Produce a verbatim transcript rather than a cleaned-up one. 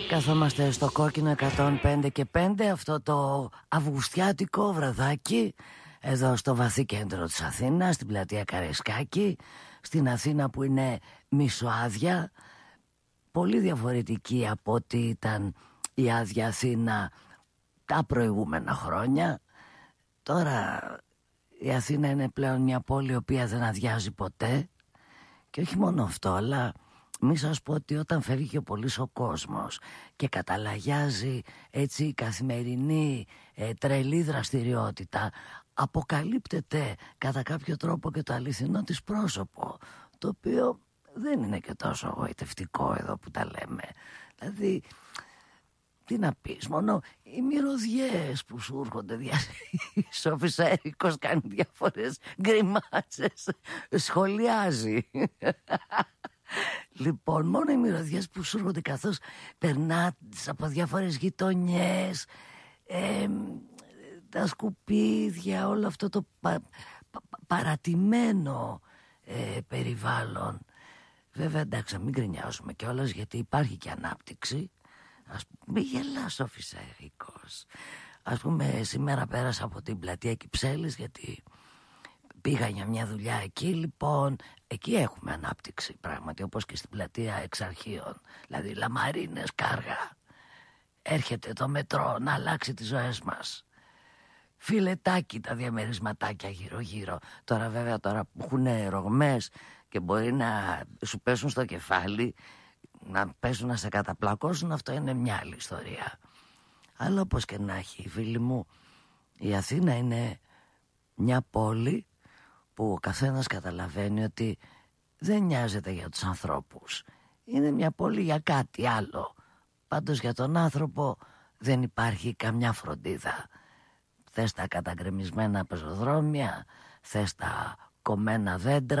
Καθόμαστε στο κόκκινο εκατόν πέντε και πέντε, αυτό το αυγουστιάτικο βραδάκι, εδώ στο βαθύ κέντρο της Αθήνας, στην πλατεία Καρεσκάκη, στην Αθήνα που είναι μισοάδια, πολύ διαφορετική από ό,τι ήταν η άδεια Αθήνα τα προηγούμενα χρόνια. Τώρα η Αθήνα είναι πλέον μια πόλη η οποία δεν αδειάζει ποτέ, και όχι μόνο αυτό, αλλά μη σας πω ότι όταν φεύγει ο πολύς ο κόσμος και καταλαγιάζει έτσι η καθημερινή ε, τρελή δραστηριότητα, αποκαλύπτεται κατά κάποιο τρόπο και το αληθινό της πρόσωπο, το οποίο δεν είναι και τόσο εγωιτευτικό εδώ που τα λέμε. Δηλαδή, τι να πεις, μόνο οι μυρωδιές που σου έρχονται δια... Σόφης Έρικος κάνει διάφορες γκριμάτσες, σχολιάζει. Λοιπόν, μόνο οι μυρωδιές που σου έρχονται καθώς περνάς από διάφορες γειτονιές, ε, τα σκουπίδια, όλο αυτό το πα, πα, παρατημένο ε, περιβάλλον. Βέβαια, εντάξει, μην γκρινιάζουμε κιόλας, γιατί υπάρχει και ανάπτυξη. Ας πούμε, γελάς, Σόφης Έρικος. Ας πούμε, σήμερα πέρασα από την πλατεία Κυψέλης, γιατί πήγα για μια δουλειά εκεί. Λοιπόν, εκεί έχουμε ανάπτυξη πράγματι, όπως και στην πλατεία Εξαρχείων. Δηλαδή λαμαρίνες, κάργα. Έρχεται το μετρό να αλλάξει τις ζωές μας. Φιλετάκι τα διαμερισματάκια γύρω γύρω. Τώρα βέβαια, τώρα που έχουν ρογμές και μπορεί να σου πέσουν στο κεφάλι, να πέσουν να σε καταπλακώσουν, αυτό είναι μια άλλη ιστορία. Αλλά όπως και να έχει, φίλοι μου, η Αθήνα είναι μια πόλη που ο καθένας καταλαβαίνει ότι δεν νοιάζεται για τους ανθρώπους. Είναι μια πόλη για κάτι άλλο. Πάντως για τον άνθρωπο δεν υπάρχει καμιά φροντίδα. Θες τα καταγκρεμισμένα πεζοδρόμια, θες τα κομμένα δέντρα,